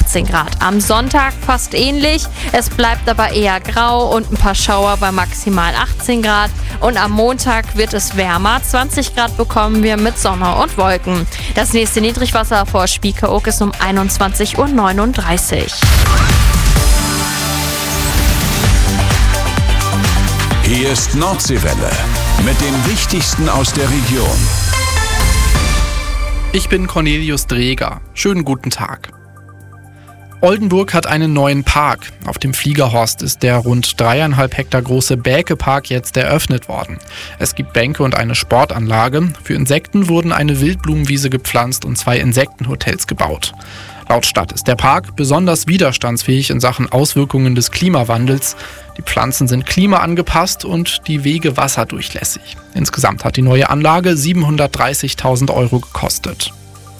18 Grad. Am Sonntag fast ähnlich. Es bleibt aber eher grau und ein paar Schauer bei maximal 18 Grad. Und am Montag wird es wärmer. 20 Grad bekommen wir mit Sonne und Wolken. Das nächste Niedrigwasser vor Spiekeroog ist um 21:39 Uhr. Hier ist Nordseewelle mit dem Wichtigsten aus der Region. Ich bin Cornelius Dreger. Schönen guten Tag. Oldenburg hat einen neuen Park. Auf dem Fliegerhorst ist der rund 3,5 Hektar große Bäke-Park jetzt eröffnet worden. Es gibt Bänke und eine Sportanlage. Für Insekten wurden eine Wildblumenwiese gepflanzt und 2 Insektenhotels gebaut. Laut Stadt ist der Park besonders widerstandsfähig in Sachen Auswirkungen des Klimawandels. Die Pflanzen sind klimaangepasst und die Wege wasserdurchlässig. Insgesamt hat die neue Anlage 730.000 € gekostet.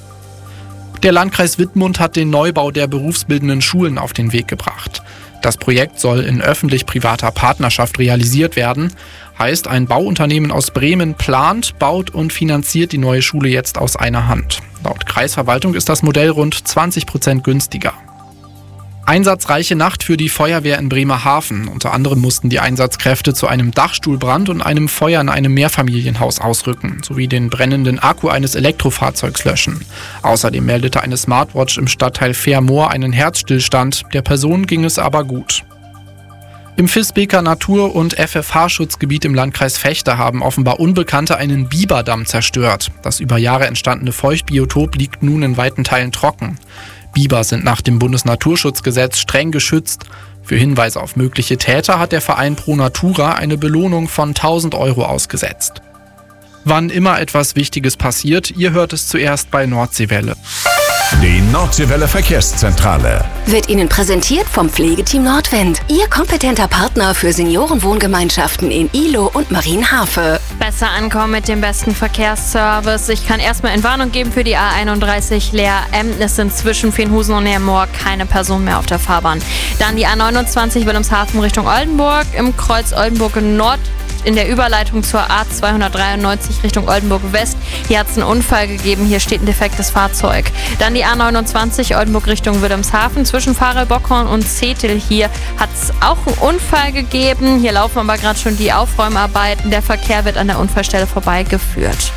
Der Landkreis Wittmund hat den Neubau der berufsbildenden Schulen auf den Weg gebracht. Das Projekt soll in öffentlich-privater Partnerschaft realisiert werden. Heißt, ein Bauunternehmen aus Bremen plant, baut und finanziert die neue Schule jetzt aus einer Hand. Laut Kreisverwaltung ist das Modell rund 20% günstiger. Einsatzreiche Nacht für die Feuerwehr in Bremerhaven. Unter anderem mussten die Einsatzkräfte zu einem Dachstuhlbrand und einem Feuer in einem Mehrfamilienhaus ausrücken, sowie den brennenden Akku eines Elektrofahrzeugs löschen. Außerdem meldete eine Smartwatch im Stadtteil Vermoor einen Herzstillstand. Der Person ging es aber gut. Im Visbeker Natur- und FFH-Schutzgebiet im Landkreis Vechta haben offenbar Unbekannte einen Biberdamm zerstört. Das über Jahre entstandene Feuchtbiotop liegt nun in weiten Teilen trocken. Biber sind nach dem Bundesnaturschutzgesetz streng geschützt. Für Hinweise auf mögliche Täter hat der Verein Pro Natura eine Belohnung von 1.000 € ausgesetzt. Wann immer etwas Wichtiges passiert, ihr hört es zuerst bei Nordseewelle. Die Nordseewelle Verkehrszentrale Wird Ihnen präsentiert vom Pflegeteam Nordwind. Ihr kompetenter Partner für Seniorenwohngemeinschaften in Ihlow und Marienhafe. Besser ankommen mit dem besten Verkehrsservice. Ich kann erstmal Entwarnung geben für die A31 Leer-Emden. Sind zwischen Veenhusen und Nemoor keine Person mehr auf der Fahrbahn. Dann die A29 Wilhelmshaven Richtung Oldenburg. Im Kreuz Oldenburg Nord in der Überleitung zur A293 Richtung Oldenburg West. Hier hat es einen Unfall gegeben. Hier steht ein defektes Fahrzeug. Dann die A29 Oldenburg Richtung Wilhelmshaven. Zwischen Farel-Bockhorn und Zetel hier hat es auch einen Unfall gegeben. Hier laufen aber gerade schon die Aufräumarbeiten. Der Verkehr wird an der Unfallstelle vorbeigeführt.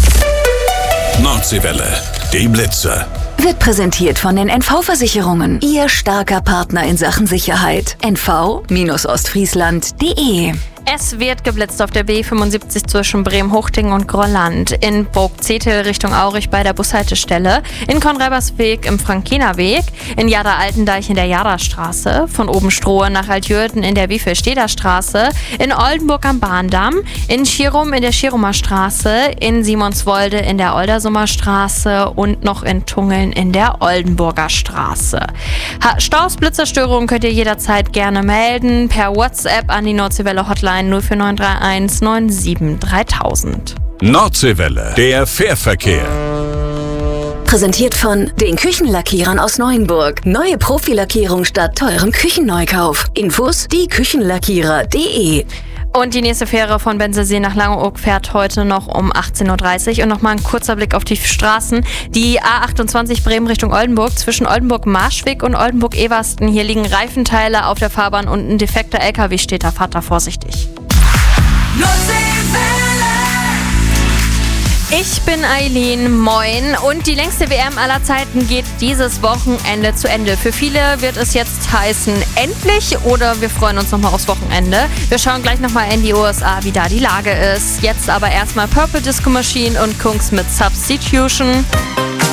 Nordseewelle, die Blitze. Wird präsentiert von den NV-Versicherungen. Ihr starker Partner in Sachen Sicherheit. nv-ostfriesland.de. Es wird geblitzt auf der B75 zwischen Bremen-Huchtingen und Grolland, in Burg-Zetel Richtung Aurich bei der Bushaltestelle, in Konrebersweg im Frankinerweg, in Jada-Altendeich in der Jadastraße, von Obenstrohe nach Altjürden in der Wiefelsteder-Straße, in Oldenburg am Bahndamm, in Schirum in der Schirumer Straße, in Simonswolde in der Oldersumer Straße und noch in Tungeln in der Oldenburger Straße. Staus, Blitzerstörungen könnt ihr jederzeit gerne melden per WhatsApp an die Nordseewelle Hotline 04931 97 3000. Nordseewelle, der Fährverkehr. Präsentiert von den Küchenlackierern aus Neuenburg. Neue Profilackierung statt teurem Küchenneukauf. Infos dieküchenlackierer.de. Und die nächste Fähre von Bensersee nach Langeoog fährt heute noch um 18:30 Uhr. Und nochmal ein kurzer Blick auf die Straßen. Die A28 Bremen Richtung Oldenburg zwischen Oldenburg-Marschweg und Oldenburg-Eversten. Hier liegen Reifenteile auf der Fahrbahn und ein defekter LKW steht da. Fahrt da vorsichtig. Ich bin Eileen, moin. Und die längste WM aller Zeiten geht dieses Wochenende zu Ende. Für viele wird es jetzt heißen, endlich, oder wir freuen uns nochmal aufs Wochenende. Wir schauen gleich nochmal in die USA, wie da die Lage ist. Jetzt aber erstmal Purple Disco Machine und Kungs mit Substitution.